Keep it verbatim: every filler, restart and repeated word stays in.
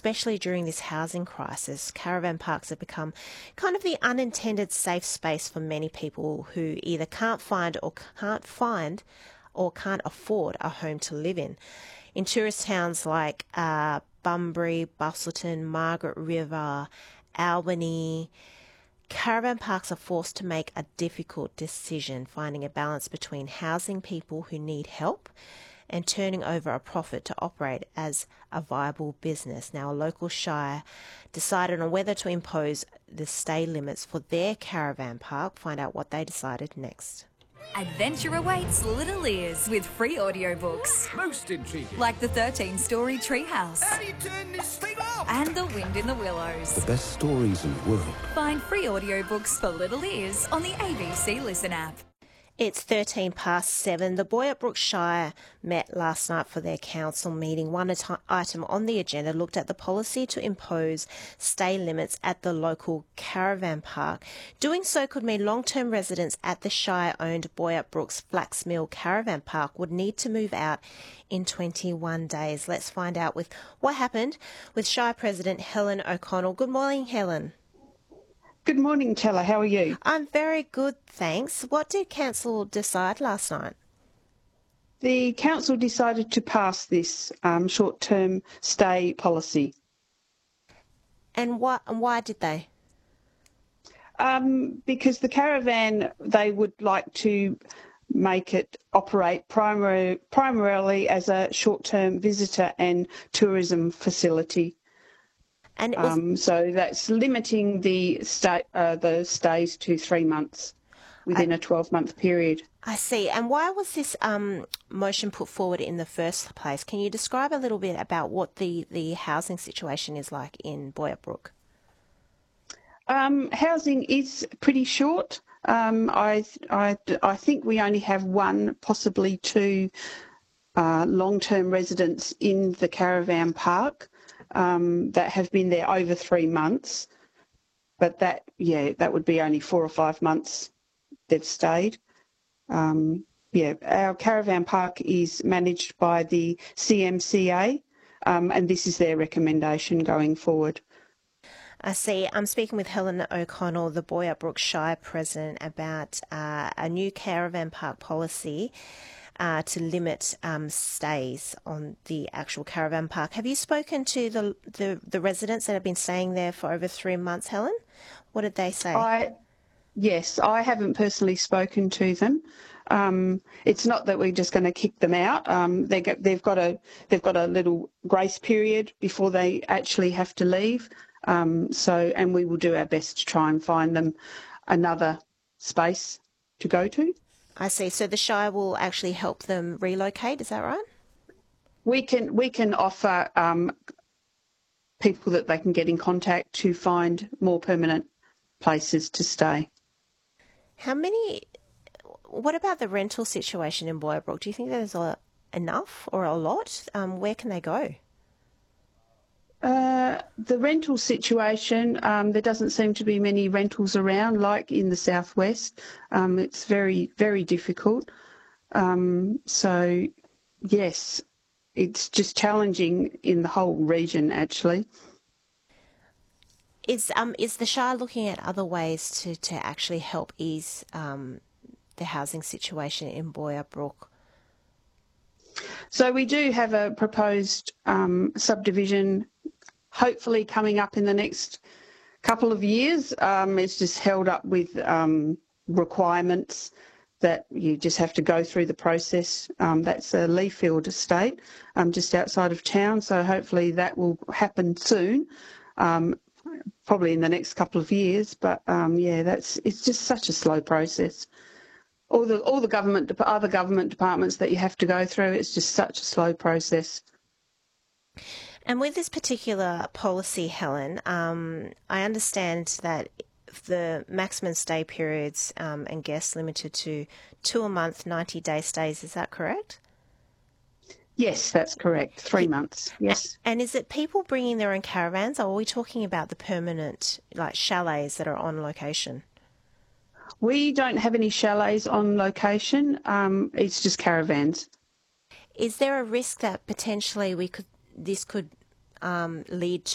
especially during this housing crisis, caravan parks have become kind of the unintended safe space for many people who either can't find or can't find or can't afford a home to live in. In tourist towns like uh, Bunbury, Busselton, Margaret River, Albany, caravan parks are forced to make a difficult decision, finding a balance between housing people who need help and turning over a profit to operate as a viable business. Now, a local shire decided on whether to impose the stay limits for their caravan park. Find out what they decided next. Adventure awaits Little Ears with free audiobooks. Most intriguing. Like the thirteen-story Treehouse. How do you turn this thing off? And The Wind in the Willows. The best stories in the world. Find free audiobooks for Little Ears on the A B C Listen app. It's thirteen past seven. The Boyup Shire met last night for their council meeting. One ati- item on the agenda looked at the policy to impose stay limits at the local caravan park. Doing so could mean long-term residents at the Shire-owned Boyup Brooks Flax Mill Caravan Park would need to move out in twenty-one days. Let's find out with what happened with Shire President Helen O'Connell. Good morning, Helen. Good morning, Tella. How are you? I'm very good, thanks. What did Council decide last night? The council decided to pass this um, short-term stay policy. And why, and why did they? Um, because the caravan, they would like to make it operate primary, primarily as a short-term visitor and tourism facility. And it was, um, so that's limiting the stay, uh, the stays to three months within I, a twelve-month period. I see. And why was this um, motion put forward in the first place? Can you describe a little bit about what the, the housing situation is like in Boyup Brook? Um, housing is pretty short. Um, I, I, I think we only have one, possibly two uh, long-term residents in the caravan park. Um, that have been there over three months, but that, yeah, that would be only four or five months they've stayed. Um, yeah, our caravan park is managed by the C M C A, um, and this is their recommendation going forward. I see. I'm speaking with Helen O'Connell, the Boyup Brook Shire President, about uh, a new caravan park policy Uh, to limit um, stays on the actual caravan park. Have you spoken to the, the the residents that have been staying there for over three months, Helen? What did they say? I, yes, I haven't personally spoken to them. Um, it's not that we're just going to kick them out. Um, they get, they've got a they've got a little grace period before they actually have to leave. Um, so, and we will do our best to try and find them another space to go to. I see. So the Shire will actually help them relocate, is that right? We can we can offer um, people that they can get in contact to find more permanent places to stay. How many, what about the rental situation in Boyup Brook? Do you think there's a, enough or a lot? Um, where can they go? Uh, the rental situation, um, there doesn't seem to be many rentals around like in the southwest. Um, it's very, very difficult. Um, so, yes, it's just challenging in the whole region, actually. Is um is the Shire looking at other ways to, to actually help ease um, the housing situation in Boyup Brook? So we do have a proposed um, subdivision hopefully coming up in the next couple of years. Um, it's just held up with um, requirements that you just have to go through the process. Um, that's a Leafield estate um, just outside of town, so hopefully that will happen soon, um, probably in the next couple of years. But um, yeah, that's it's just such a slow process. All the all the government other government departments that you have to go through, it's just such a slow process. And with this particular policy, Helen, um, I understand that the maximum stay periods um, and guests limited to two a month, ninety-day stays. Is that correct? Yes, that's correct. Three months, yes. And is it people bringing their own caravans, or are we talking about the permanent, like chalets that are on location? We don't have any chalets on location. Um, it's just caravans. Is there a risk that potentially we could this could um, lead